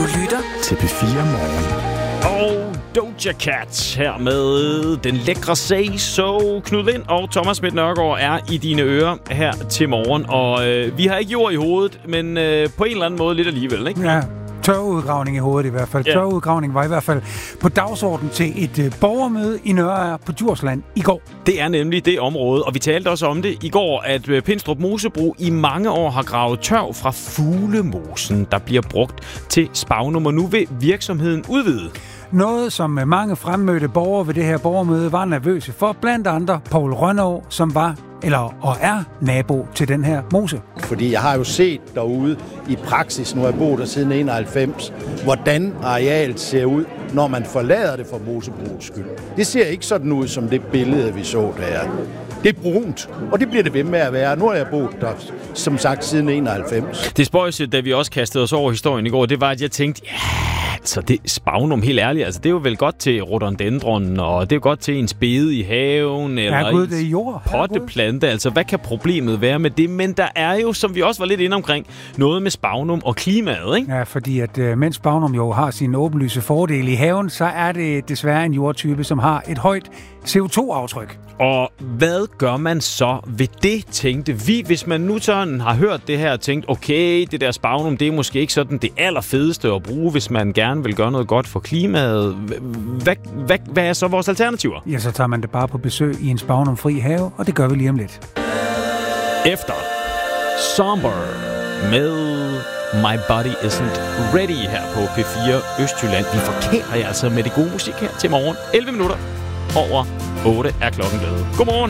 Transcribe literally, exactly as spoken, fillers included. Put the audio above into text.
Du lytter til P fire Morgen. Og Doja Cat her med den lækre Say So. Knud Lind og Thomas Schmidt Nørgaard er i dine ører her til morgen. Og øh, vi har ikke jord i hovedet, men øh, på en eller anden måde lidt alligevel, ikke? Ja, tørudgravning i hovedet i hvert fald. Ja. Tørudgravning var i hvert fald på dagsordenen til et øh, borgermøde i Nørager på Djursland i går. Det er nemlig det område, og vi talte også om det i går, at øh, Pindstrup Mosebro i mange år har gravet tørv fra fuglemosen, der bliver brugt til spagnum, og nu vil virksomheden udvide. Noget, som mange fremmødte borgere ved det her borgermøde var nervøse for, blandt andre Poul Rønnow, som var eller og er nabo til den her mose. Fordi jeg har jo set derude i praksis, nu har jeg boet der siden enoghalvfems, hvordan arealet ser ud, når man forlader det for Mosebroets skyld. Det ser ikke sådan ud som det billede, vi så der. Det er brunt, og det bliver det ved med at være. Nu har jeg boet der, som sagt, siden enoghalvfems. Det spøjse, da vi også kastede os over historien i går, det var, at jeg tænkte, ja, altså det spagnum, helt ærligt, altså det er jo vel godt til rhododendron, og det er jo godt til en spede i haven, eller ja, Gud, det er jord. potteplante. Altså, hvad kan problemet være med det? Men der er jo, som vi også var lidt inde omkring, noget med spagnum og klimaet, ikke? Ja, fordi at øh, mens spagnum jo har sin åbenlyse fordel i haven, så er det desværre en jordtype, som har et højt C O to aftryk. Og hvad gør man så ved det, tænkte vi, hvis man nu sådan har hørt det her og tænkt, okay, det der spagnum, det er måske ikke sådan det allerfedeste at bruge, hvis man gerne vil gøre noget godt for klimaet. Hvad, hvad, hvad er så vores alternativer? Ja, så tager man det bare på besøg i en spagnumfri have, og det gør vi lige om lidt. Efter Somber med My Body Isn't Ready her på P fire Østjylland. Vi forkæler jer altså med det gode musik her til morgen. elleve minutter over otte er klokken blevet. Godmorgen!